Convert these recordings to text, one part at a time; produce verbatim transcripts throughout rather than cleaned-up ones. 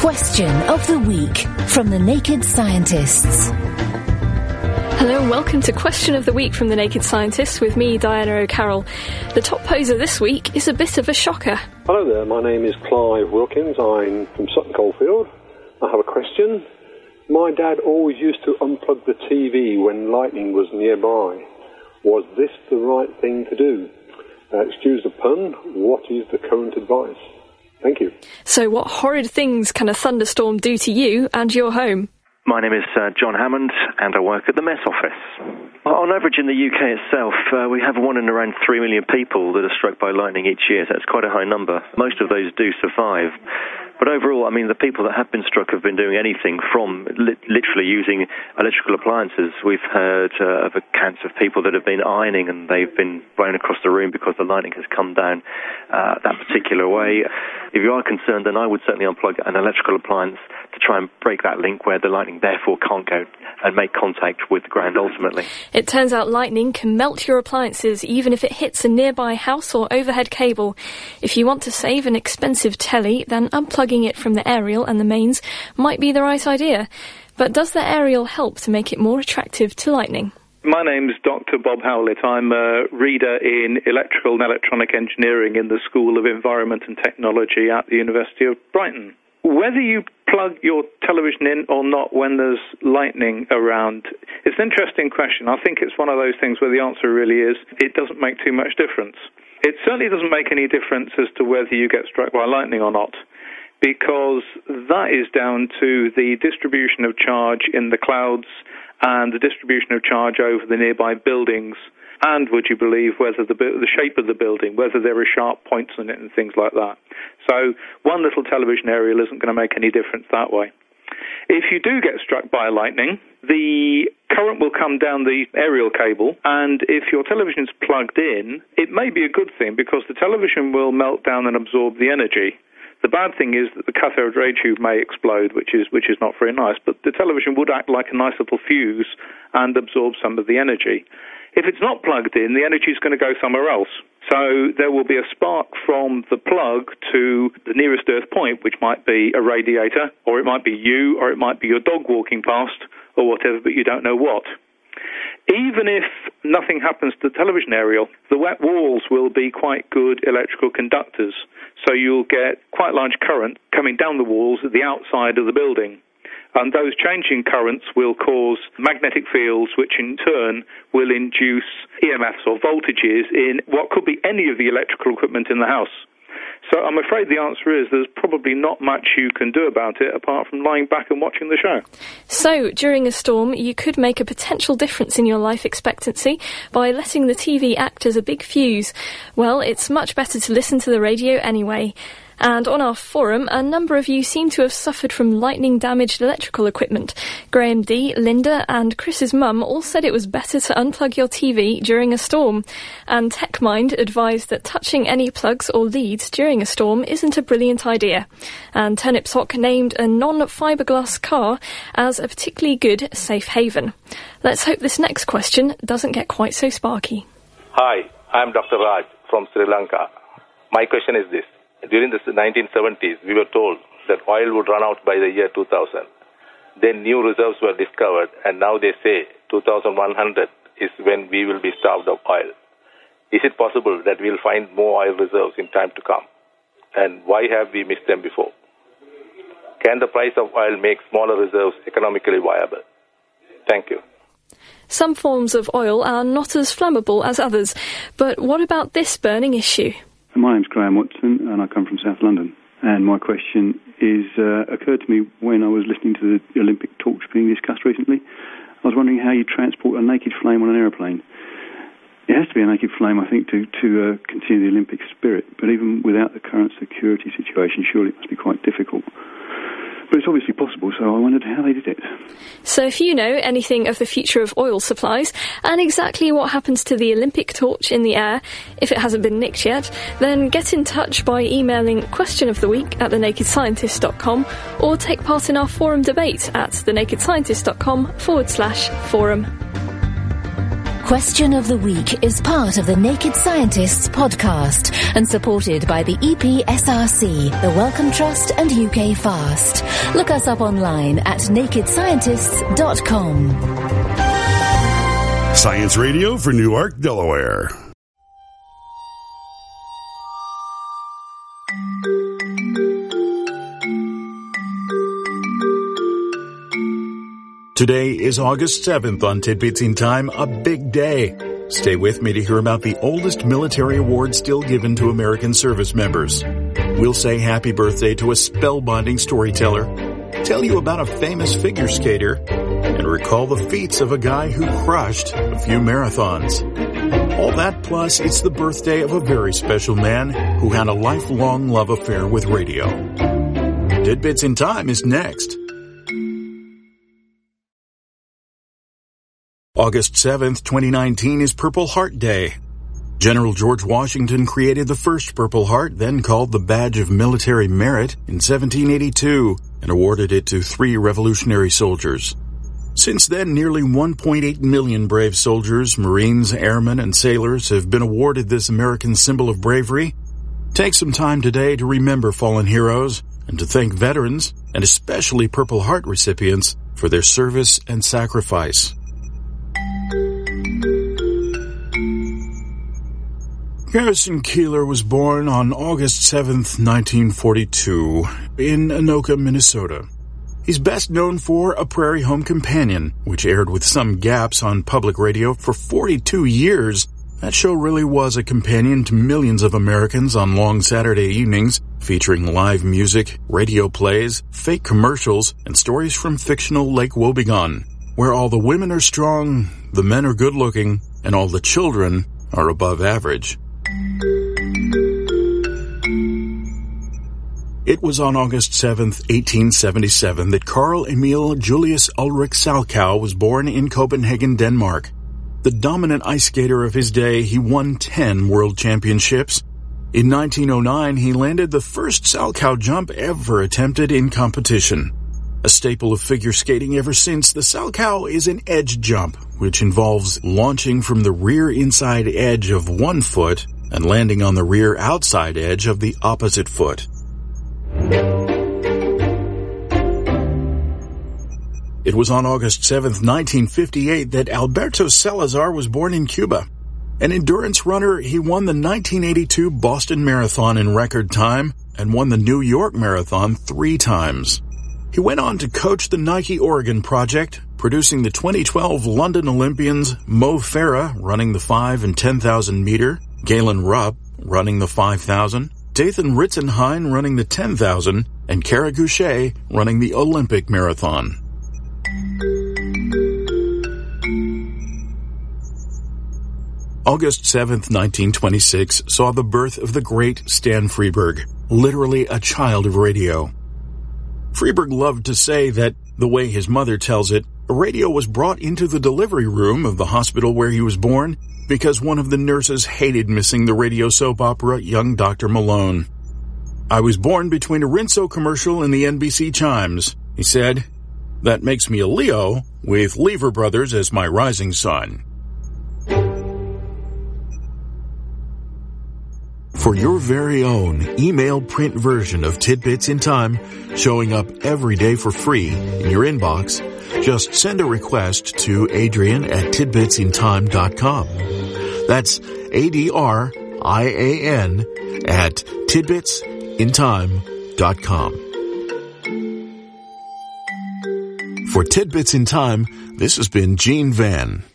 Question of the Week from the Naked Scientists. Hello and welcome to Question of the Week from the Naked Scientists with me, Diana O'Carroll. The top poser this week is a bit of a shocker. Hello there, my name is Clive Wilkins. I'm from Sutton Coldfield. I have a question. My dad always used to unplug the T V when lightning was nearby. Was this the right thing to do? Uh, excuse the pun, what is the current advice? Thank you. So what horrid things can a thunderstorm do to you and your home? My name is uh, John Hammond, and I work at the Met Office. On average in the U K itself, uh, we have one in around three million people that are struck by lightning each year, so that's quite a high number. Most of those do survive. But overall, I mean, the people that have been struck have been doing anything from li- literally using electrical appliances. We've heard uh, of accounts of people that have been ironing and they've been blown across the room because the lightning has come down uh, that particular way. If you are concerned, then I would certainly unplug an electrical appliance to try and break that link where the lightning therefore can't go and make contact with the ground ultimately. It turns out lightning can melt your appliances even if it hits a nearby house or overhead cable. If you want to save an expensive telly, then unplugging it from the aerial and the mains might be the right idea. But does the aerial help to make it more attractive to lightning? My name's Doctor Bob Howlett. I'm a reader in electrical and electronic engineering in the School of Environment and Technology at the University of Brighton. Whether you plug your television in or not when there's lightning around, it's an interesting question. I think it's one of those things where the answer really is it doesn't make too much difference. It certainly doesn't make any difference as to whether you get struck by lightning or not, because that is down to the distribution of charge in the clouds and the distribution of charge over the nearby buildings, and, would you believe, whether the, the shape of the building, whether there are sharp points in it and things like that. So one little television aerial isn't going to make any difference that way. If you do get struck by lightning, the current will come down the aerial cable, and if your television's plugged in, it may be a good thing because the television will melt down and absorb the energy. The bad thing is that the cathode ray tube may explode, which is which is not very nice, but the television would act like a nice little fuse and absorb some of the energy. If it's not plugged in, the energy is going to go somewhere else. So there will be a spark from the plug to the nearest earth point, which might be a radiator, or it might be you, or it might be your dog walking past, or whatever, but you don't know what. Even if nothing happens to the television aerial, the wet walls will be quite good electrical conductors. So you'll get quite large current coming down the walls at the outside of the building. And those changing currents will cause magnetic fields, which in turn will induce E M Fs or voltages in what could be any of the electrical equipment in the house. So I'm afraid the answer is there's probably not much you can do about it apart from lying back and watching the show. So, during a storm, you could make a potential difference in your life expectancy by letting the T V act as a big fuse. Well, it's much better to listen to the radio anyway. And on our forum, a number of you seem to have suffered from lightning-damaged electrical equipment. Graham D, Linda and Chris's mum all said it was better to unplug your T V during a storm. And TechMind advised that touching any plugs or leads during a storm isn't a brilliant idea. And Turnipsock named a non-fiberglass car as a particularly good safe haven. Let's hope this next question doesn't get quite so sparky. Hi, I'm Doctor Raj from Sri Lanka. My question is this. During the nineteen seventies, we were told that oil would run out by the year two thousand. Then new reserves were discovered, and now they say two thousand one hundred is when we will be starved of oil. Is it possible that we'll find more oil reserves in time to come? And why have we missed them before? Can the price of oil make smaller reserves economically viable? Thank you. Some forms of oil are not as flammable as others, but what about this burning issue? My name's Graham Watson, and I come from South London. And my question is uh, occurred to me when I was listening to the Olympic torch being discussed recently. I was wondering how you transport a naked flame on an aeroplane. It has to be a naked flame, I think, to, to uh, continue the Olympic spirit. But even without the current security situation, surely it must be quite difficult. But it's obviously possible, so I wondered how they did it. So if you know anything of the future of oil supplies and exactly what happens to the Olympic torch in the air, if it hasn't been nicked yet, then get in touch by emailing question of the week at the naked scientist dot com or take part in our forum debate at the naked scientist dot com forward slash forum. Question of the Week is part of the Naked Scientists podcast and supported by the E P S R C, the Wellcome Trust and U K Fast. Look us up online at naked scientists dot com. Science Radio for Newark, Delaware. Today is August seventh on Tidbits in Time, a big day. Stay with me to hear about the oldest military award still given to American service members. We'll say happy birthday to a spellbinding storyteller, tell you about a famous figure skater, and recall the feats of a guy who crushed a few marathons. All that plus it's the birthday of a very special man who had a lifelong love affair with radio. Tidbits in Time is next. August seventh, twenty nineteen is Purple Heart Day. General George Washington created the first Purple Heart, then called the Badge of Military Merit, in seventeen eighty-two and awarded it to three Revolutionary soldiers. Since then, nearly one point eight million brave soldiers, Marines, airmen, and sailors have been awarded this American symbol of bravery. Take some time today to remember fallen heroes and to thank veterans, and especially Purple Heart recipients, for their service and sacrifice. Garrison Keillor was born on August seventh, nineteen forty-two, in Anoka, Minnesota. He's best known for A Prairie Home Companion, which aired with some gaps on public radio for forty-two years. That show really was a companion to millions of Americans on long Saturday evenings, featuring live music, radio plays, fake commercials, and stories from fictional Lake Wobegon, where all the women are strong, the men are good-looking, and all the children are above average. It was on August seventh, eighteen seventy-seven, that Carl Emil Julius Ulrich Salchow was born in Copenhagen, Denmark. The dominant ice skater of his day, he won ten world championships. In nineteen oh nine, he landed the first Salchow jump ever attempted in competition. A staple of figure skating ever since, the Salchow is an edge jump, which involves launching from the rear inside edge of one foot and landing on the rear outside edge of the opposite foot. It was on August seventh, nineteen fifty-eight, that Alberto Salazar was born in Cuba. An endurance runner, he won the nineteen eighty-two Boston Marathon in record time and won the New York Marathon three times. He went on to coach the Nike Oregon Project, producing the twenty twelve London Olympians Mo Farah running the five and ten thousand meter, Galen Rupp running the five thousand, Dathan Ritzenhein running the ten thousand, and Kara Goucher running the Olympic Marathon. August seventh, nineteen twenty-six saw the birth of the great Stan Freberg, literally a child of radio. Freberg loved to say that, the way his mother tells it, radio was brought into the delivery room of the hospital where he was born because one of the nurses hated missing the radio soap opera Young Doctor Malone. "I was born between a Rinso commercial and the N B C chimes," he said. "That makes me a Leo, with Lever Brothers as my rising sun." For your very own email print version of Tidbits in Time, showing up every day for free in your inbox, just send a request to Adrian at tidbits in time dot com. That's A D R I A N at tidbits in time dot com. For Tidbits in Time, this has been Gene Van.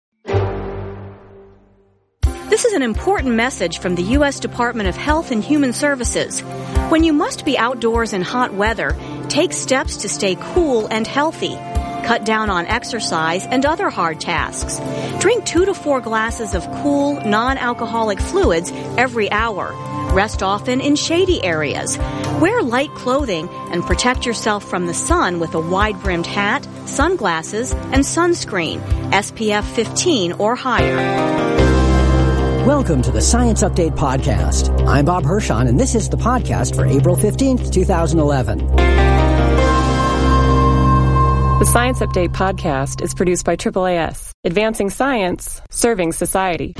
This is an important message from the U S Department of Health and Human Services. When you must be outdoors in hot weather, take steps to stay cool and healthy. Cut down on exercise and other hard tasks. Drink two to four glasses of cool, non-alcoholic fluids every hour. Rest often in shady areas. Wear light clothing and protect yourself from the sun with a wide-brimmed hat, sunglasses, and sunscreen, S P F fifteen or higher. Welcome to the Science Update Podcast. I'm Bob Hirschon, and this is the podcast for April fifteenth, twenty eleven. The Science Update Podcast is produced by triple A S. Advancing science, serving society.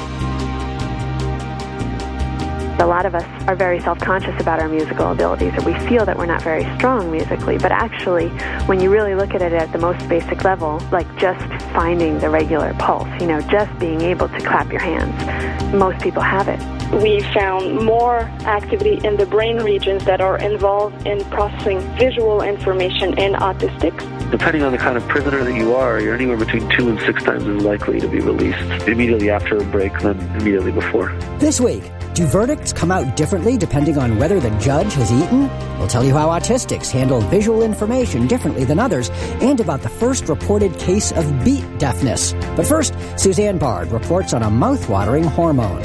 A lot of us are very self-conscious about our musical abilities, or we feel that we're not very strong musically, but actually, when you really look at it at the most basic level, like just finding the regular pulse, you know, just being able to clap your hands, most people have it. We found more activity in the brain regions that are involved in processing visual information in autistics. Depending on the kind of prisoner that you are, you're anywhere between two and six times as likely to be released immediately after a break than immediately before. This week, do verdicts come out differently depending on whether the judge has eaten? We'll tell you how autistics handle visual information differently than others, and about the first reported case of beat deafness. But first, Suzanne Bard reports on a mouth-watering hormone.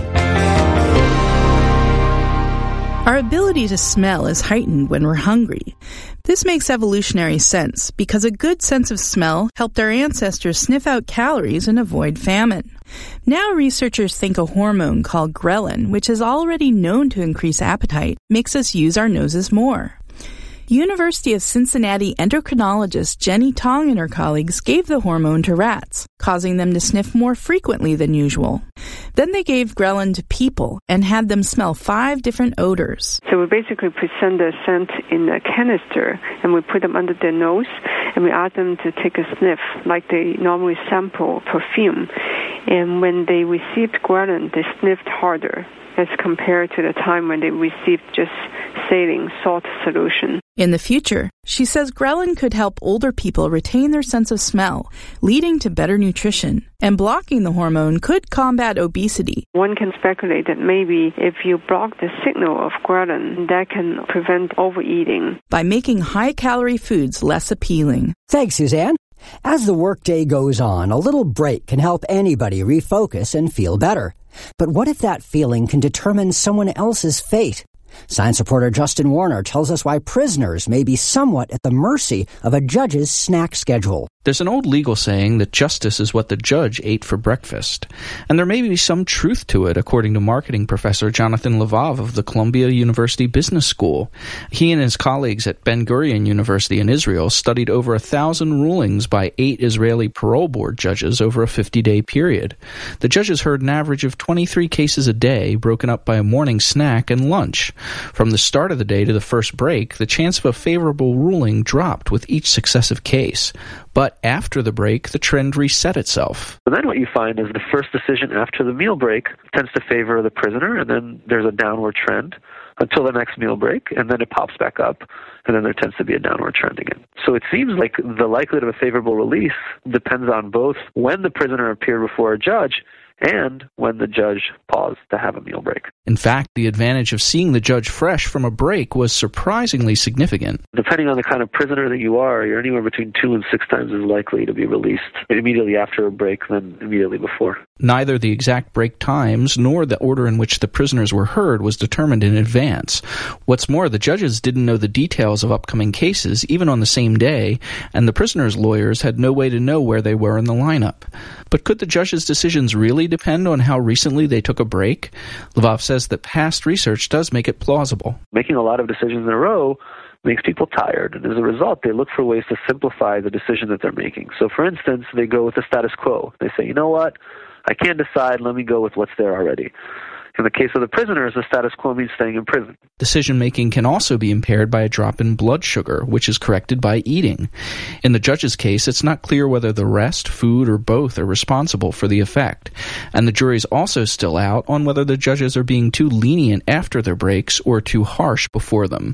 Our ability to smell is heightened when we're hungry. This makes evolutionary sense because a good sense of smell helped our ancestors sniff out calories and avoid famine. Now researchers think a hormone called ghrelin, which is already known to increase appetite, makes us use our noses more. University of Cincinnati endocrinologist Jenny Tong and her colleagues gave the hormone to rats, causing them to sniff more frequently than usual. Then they gave ghrelin to people and had them smell five different odors. So we basically present the scent in a canister, and we put them under their nose, and we ask them to take a sniff like they normally sample perfume. And when they received ghrelin, they sniffed harder as compared to the time when they received just saline salt solution. In the future, she says ghrelin could help older people retain their sense of smell, leading to better nutrition. And blocking the hormone could combat obesity. One can speculate that maybe if you block the signal of ghrelin, that can prevent overeating. By making high-calorie foods less appealing. Thanks, Suzanne. As the workday goes on, a little break can help anybody refocus and feel better. But what if that feeling can determine someone else's fate? Science reporter Justin Warner tells us why prisoners may be somewhat at the mercy of a judge's snack schedule. There's an old legal saying that justice is what the judge ate for breakfast. And there may be some truth to it, according to marketing professor Jonathan Levov of the Columbia University Business School. He and his colleagues at Ben Gurion University in Israel studied over a thousand rulings by eight Israeli parole board judges over a fifty-day period. The judges heard an average of twenty-three cases a day, broken up by a morning snack and lunch. From the start of the day to the first break, the chance of a favorable ruling dropped with each successive case. But after the break, the trend reset itself. But then what you find is the first decision after the meal break tends to favor the prisoner, and then there's a downward trend until the next meal break, and then it pops back up, and then there tends to be a downward trend again. So it seems like the likelihood of a favorable release depends on both when the prisoner appeared before a judge and when the judge paused to have a meal break. In fact, the advantage of seeing the judge fresh from a break was surprisingly significant. Depending on the kind of prisoner that you are, you're anywhere between two and six times as likely to be released immediately after a break than immediately before. Neither the exact break times nor the order in which the prisoners were heard was determined in advance. What's more, the judges didn't know the details of upcoming cases, even on the same day, and the prisoners' lawyers had no way to know where they were in the lineup. But could the judges' decisions really depend on how recently they took a break? Levov says that past research does make it plausible. Making a lot of decisions in a row makes people tired, and as a result, they look for ways to simplify the decision that they're making. So, for instance, they go with the status quo. They say, you know what, I can't decide, let me go with what's there already. In the case of the prisoners, the status quo means staying in prison. Decision-making can also be impaired by a drop in blood sugar, which is corrected by eating. In the judge's case, it's not clear whether the rest, food, or both are responsible for the effect. And the jury's also still out on whether the judges are being too lenient after their breaks or too harsh before them.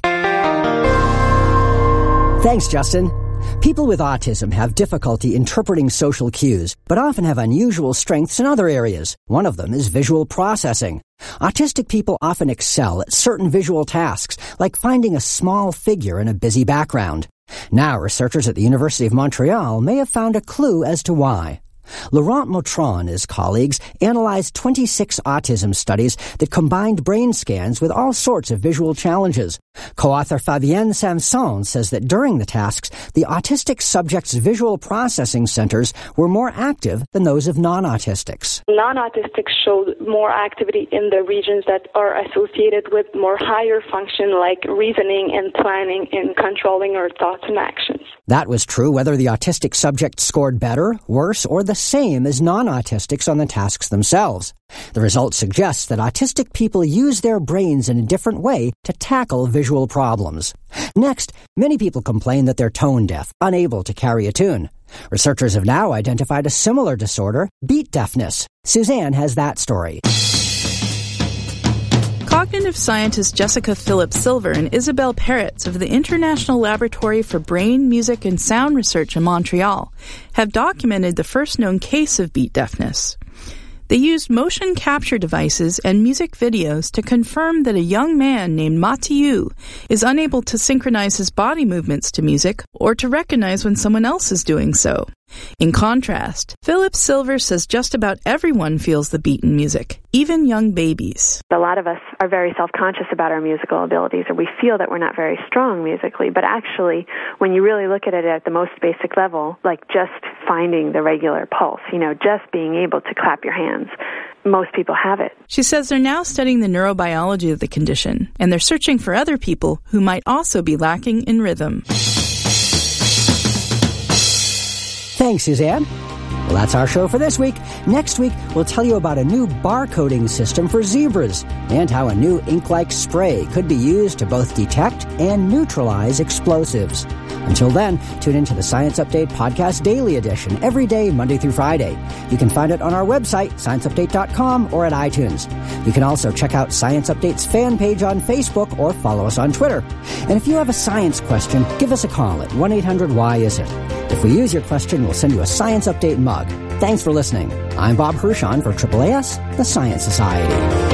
Thanks, Justin. People with autism have difficulty interpreting social cues, but often have unusual strengths in other areas. One of them is visual processing. Autistic people often excel at certain visual tasks, like finding a small figure in a busy background. Now, researchers at the University of Montreal may have found a clue as to why. Laurent Motron and his colleagues analyzed twenty-six autism studies that combined brain scans with all sorts of visual challenges. Co-author Fabienne Samson says that during the tasks, the autistic subjects' visual processing centers were more active than those of non-autistics. Non-autistics showed more activity in the regions that are associated with more higher function like reasoning and planning and controlling our thoughts and actions. That was true whether the autistic subject scored better, worse, or the the same as non-autistics on the tasks themselves. The results suggest that autistic people use their brains in a different way to tackle visual problems. Next, many people complain that they're tone deaf, unable to carry a tune. Researchers have now identified a similar disorder, beat deafness. Suzanne has that story. Cognitive scientists Jessica Phillips Silver and Isabelle Peretz of the International Laboratory for Brain, Music, and Sound Research in Montreal have documented the first known case of beat deafness. They used motion capture devices and music videos to confirm that a young man named Mathieu is unable to synchronize his body movements to music or to recognize when someone else is doing so. In contrast, Phillips Silver says just about everyone feels the beat in music, even young babies. A lot of us are very self-conscious about our musical abilities, or we feel that we're not very strong musically, but actually, when you really look at it at the most basic level, like just finding the regular pulse, you know, just being able to clap your hands, most people have it. She says they're now studying the neurobiology of the condition, and they're searching for other people who might also be lacking in rhythm. Thanks, Suzanne. Well, that's our show for this week. Next week, we'll tell you about a new barcoding system for zebras and how a new ink-like spray could be used to both detect and neutralize explosives. Until then, tune into the Science Update Podcast Daily Edition every day, Monday through Friday. You can find it on our website, science update dot com, or at iTunes. You can also check out Science Update's fan page on Facebook or follow us on Twitter. And if you have a science question, give us a call at one eight hundred why is it. If we use your question, we'll send you a Science Update mug. Thanks for listening. I'm Bob Hirschon for A A A S, the Science Society.